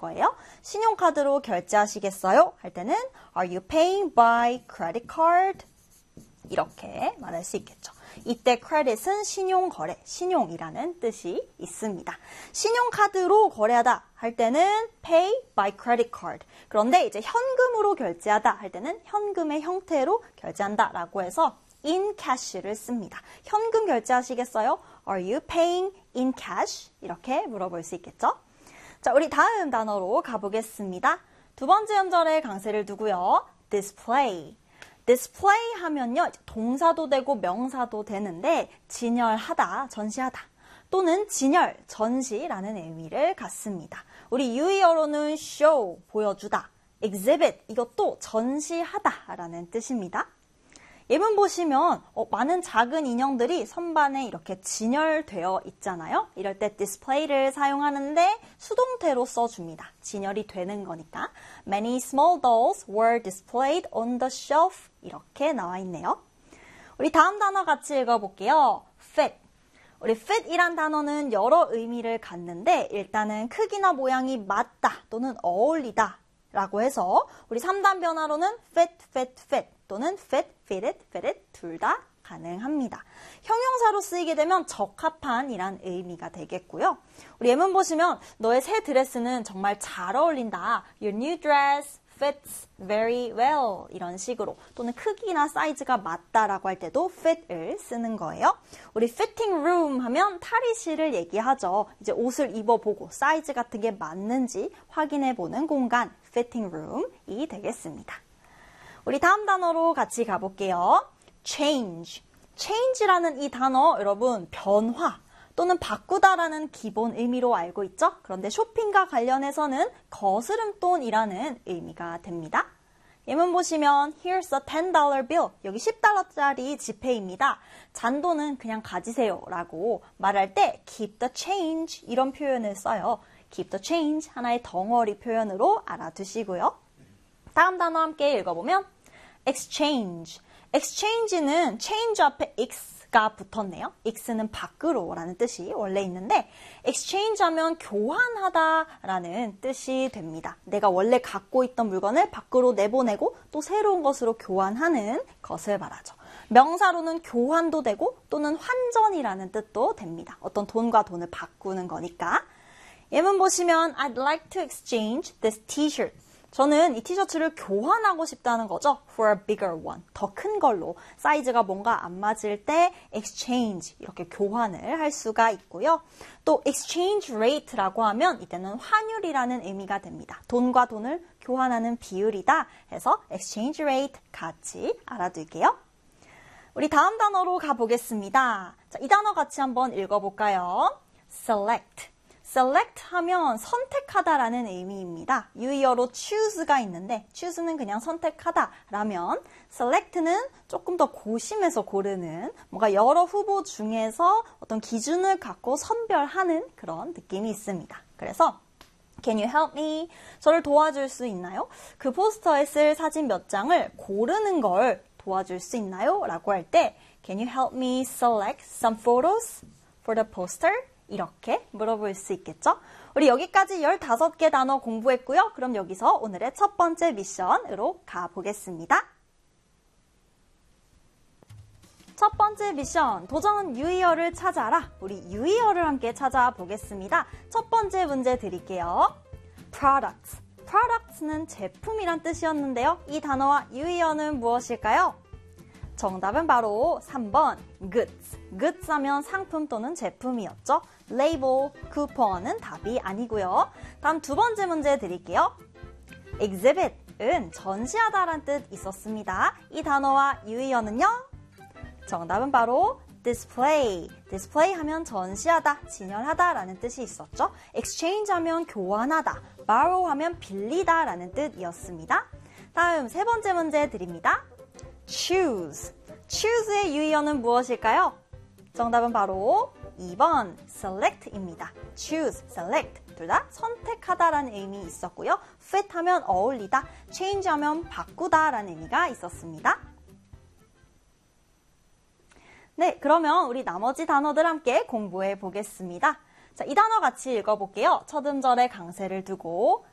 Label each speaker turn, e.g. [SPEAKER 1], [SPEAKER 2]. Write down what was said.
[SPEAKER 1] 거예요. 신용카드로 결제하시겠어요? 할 때는 Are you paying by credit card? 이렇게 말할 수 있겠죠. 이때 credit은 신용거래, 신용이라는 뜻이 있습니다. 신용카드로 거래하다 할 때는 pay by credit card. 그런데 이제 현금으로 결제하다 할 때는 현금의 형태로 결제한다 라고 해서 in cash를 씁니다. 현금 결제하시겠어요? Are you paying in cash? 이렇게 물어볼 수 있겠죠. 자, 우리 다음 단어로 가보겠습니다. 두 번째 음절에 강세를 두고요. display. display 하면요, 동사도 되고 명사도 되는데 진열하다, 전시하다 또는 진열, 전시라는 의미를 갖습니다. 우리 유의어로는 show, 보여주다, exhibit, 이것도 전시하다라는 뜻입니다. 예문 보시면 많은 작은 인형들이 선반에 이렇게 진열되어 있잖아요. 이럴 때 display를 사용하는데 수동태로 써줍니다. 진열이 되는 거니까. Many small dolls were displayed on the shelf. 이렇게 나와 있네요. 우리 다음 단어 같이 읽어볼게요. fit. 우리 fit이란 단어는 여러 의미를 갖는데 일단은 크기나 모양이 맞다 또는 어울리다 라고 해서 우리 3단 변화로는 fit, fit, fit 또는 fit, fitted, fitted 둘 다 가능합니다. 형용사로 쓰이게 되면 적합한 이란 의미가 되겠고요. 우리 예문 보시면 너의 새 드레스는 정말 잘 어울린다. Your new dress fits very well 이런 식으로 또는 크기나 사이즈가 맞다라고 할 때도 fit을 쓰는 거예요. 우리 fitting room 하면 탈의실을 얘기하죠. 이제 옷을 입어보고 사이즈 같은 게 맞는지 확인해보는 공간 fitting room이 되겠습니다. 우리 다음 단어로 같이 가볼게요. change. change라는 이 단어 여러분 변화 또는 바꾸다라는 기본 의미로 알고 있죠? 그런데 쇼핑과 관련해서는 거스름돈이라는 의미가 됩니다. 예문 보시면 Here's a $10 bill. 여기 10달러짜리 지폐입니다. 잔돈은 그냥 가지세요 라고 말할 때 keep the change 이런 표현을 써요. keep the change 하나의 덩어리 표현으로 알아두시고요. 다음 단어 함께 읽어보면 exchange. exchange는 change 앞에 x가 붙었네요. x는 밖으로 라는 뜻이 원래 있는데 exchange 하면 교환하다라는 뜻이 됩니다. 내가 원래 갖고 있던 물건을 밖으로 내보내고 또 새로운 것으로 교환하는 것을 말하죠. 명사로는 교환도 되고 또는 환전이라는 뜻도 됩니다. 어떤 돈과 돈을 바꾸는 거니까. 예문 보시면 I'd like to exchange this t-shirt. 저는 이 티셔츠를 교환하고 싶다는 거죠. For a bigger one. 더 큰 걸로. 사이즈가 뭔가 안 맞을 때 exchange 이렇게 교환을 할 수가 있고요. 또 exchange rate라고 하면 이때는 환율이라는 의미가 됩니다. 돈과 돈을 교환하는 비율이다 해서 exchange rate 같이 알아둘게요. 우리 다음 단어로 가보겠습니다. 자, 이 단어 같이 한번 읽어볼까요? select. select 하면 선택하다라는 의미입니다. 유의어로 choose가 있는데 choose는 그냥 선택하다라면 select는 조금 더 고심해서 고르는 뭔가 여러 후보 중에서 어떤 기준을 갖고 선별하는 그런 느낌이 있습니다. 그래서 Can you help me? 저를 도와줄 수 있나요? 그 포스터에 쓸 사진 몇 장을 고르는 걸 도와줄 수 있나요? 라고 할 때 Can you help me select some photos for the poster? 이렇게 물어볼 수 있겠죠? 우리 여기까지 15개 단어 공부했고요. 그럼 여기서 오늘의 첫 번째 미션으로 가보겠습니다. 첫 번째 미션, 도전 유의어를 찾아라. 우리 유의어를 함께 찾아보겠습니다. 첫 번째 문제 드릴게요. products. products는 제품이란 뜻이었는데요. 이 단어와 유의어는 무엇일까요? 정답은 바로 3번 goods. goods 하면 상품 또는 제품이었죠. label, 쿠폰은 답이 아니고요. 다음 두 번째 문제 드릴게요. exhibit은 전시하다라는 뜻 있었습니다. 이 단어와 유의어는요. 정답은 바로 display. display 하면 전시하다, 진열하다라는 뜻이 있었죠. exchange 하면 교환하다, borrow 하면 빌리다 라는 뜻이었습니다. 다음 세 번째 문제 드립니다. choose. choose의 유의어는 무엇일까요? 정답은 바로 2번 select입니다. choose, select 둘 다 선택하다라는 의미 있었고요. fit 하면 어울리다, change 하면 바꾸다라는 의미가 있었습니다. 네, 그러면 우리 나머지 단어들 함께 공부해 보겠습니다. 자, 이 단어 같이 읽어볼게요. 첫 음절에 강세를 두고